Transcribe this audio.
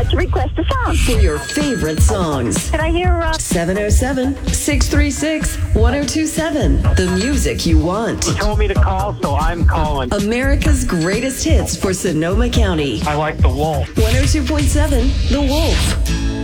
like to request a song. For your favorite songs. Can I hear 707-636-1027. The music you want. You told me to call, so I'm calling. America's greatest hits for Sonoma County. I like The Wolf. 102.7 The Wolf.